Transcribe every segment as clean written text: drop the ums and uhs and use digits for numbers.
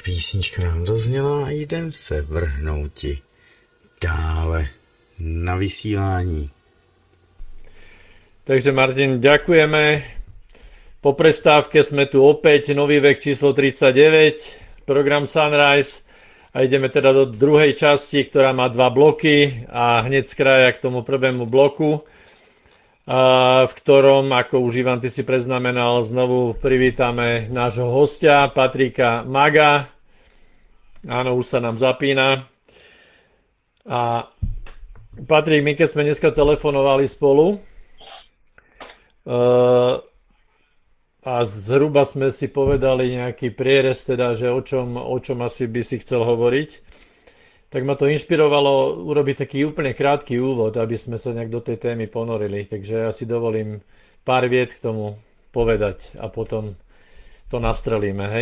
Písnička nám dozněla a jdem se vrhnouti dále na vysílání. Takže Martin, ďakujeme. Po prestávke sme tu opäť, Nový vek číslo 39, program Sunrise a ideme teda do druhej časti, ktorá má 2 bloky a hneď z kraja k tomu prvému bloku, v ktorom, ako už Ivan, ty si predznamenal, znovu privítame nášho hostia, Patrika Maga. Áno, už sa nám zapína. A Patrik, my keď sme dneska telefonovali spolu, a zhruba sme si povedali nejaký prierez, teda, že o čom asi by si chcel hovoriť, tak ma to inšpirovalo urobiť taký úplne krátky úvod, aby sme sa nejak do tej témy ponorili. Takže ja si dovolím pár viet k tomu povedať a potom to nastrelíme, hej?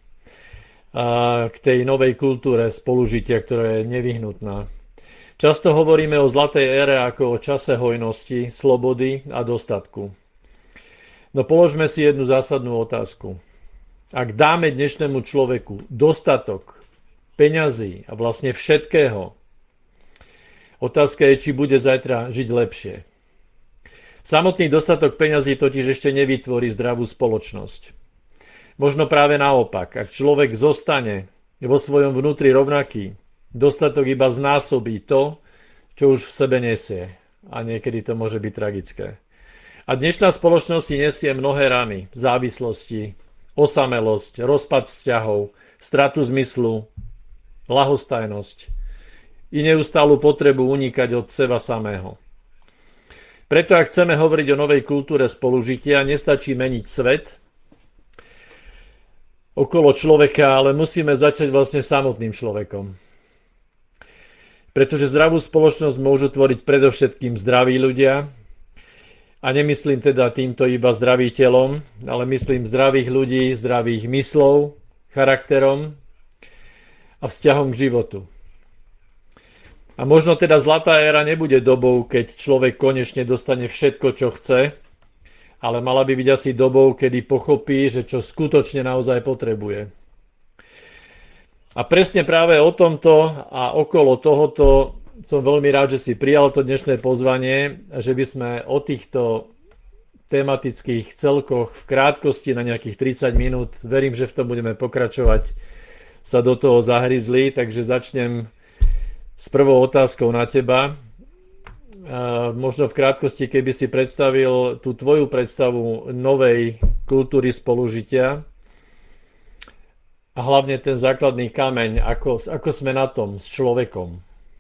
A k tej novej kultúre spolužitia, ktorá je nevyhnutná. Často hovoríme o zlatej ére ako o čase hojnosti, slobody a dostatku. No položme si jednu zásadnú otázku. Ak dáme dnešnému človeku dostatok peňazí a vlastne všetkého, otázka je, či bude zajtra žiť lepšie. Samotný dostatok peňazí totiž ešte nevytvorí zdravú spoločnosť. Možno práve naopak, ak človek zostane vo svojom vnútri rovnaký, dostatok iba znásobí to, čo už v sebe nesie. A niekedy to môže byť tragické. A dnešná spoločnosť si nesie mnohé rany, závislosti, osamelosť, rozpad vzťahov, stratu zmyslu, ľahostajnosť i neustálu potrebu unikať od seba samého. Preto ak chceme hovoriť o novej kultúre spolužitia, nestačí meniť svet okolo človeka, ale musíme začať vlastne samotným človekom. Pretože zdravú spoločnosť môžu tvoriť predovšetkým zdraví ľudia, a nemyslím teda týmto iba zdravým telom, ale myslím zdravých ľudí, zdravých myslov, charakterom a vzťahom k životu. A možno teda zlatá éra nebude dobou, keď človek konečne dostane všetko, čo chce, ale mala by byť asi dobou, kedy pochopí, že čo skutočne naozaj potrebuje. A presne práve o tomto a okolo tohoto som veľmi rád, že si prijal to dnešné pozvanie, že by sme o týchto tematických celkoch v krátkosti na nejakých 30 minút, verím, že v tom budeme pokračovať, sa do toho zahryzli, takže začnem s prvou otázkou na teba. Možno v krátkosti, keby si predstavil tú tvoju predstavu novej kultúry spolužitia a hlavne ten základný kameň, ako sme na tom s človekom.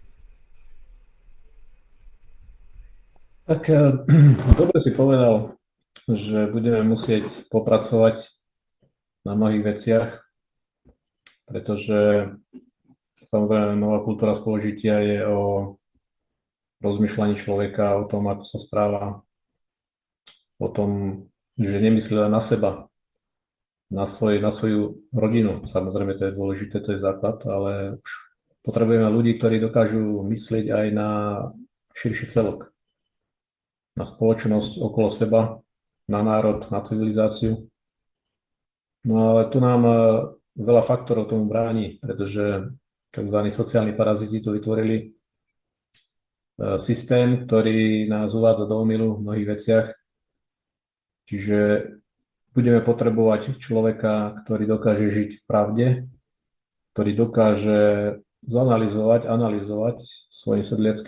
Tak dobre si povedal, že budeme musieť popracovať na mnohých veciach, pretože samozrejme nová kultúra spolužitia je o rozmýšľaní človeka, o tom, ako sa správa, o tom, že nemyslí len na seba, na svoju rodinu. Samozrejme, to je dôležité, to je základ, ale už potrebujeme ľudí, ktorí dokážu myslieť aj na širší celok. Na spoločnosť okolo seba, na národ, na civilizáciu. No ale tu nám veľa faktorov tomu bráni, pretože tzv. Sociálni paraziti tu vytvorili systém, ktorý nás uvádza do omylu v mnohých veciach. Čiže budeme potrebovať človeka, ktorý dokáže žiť v pravde, ktorý dokáže analyzovať svojim sedliackým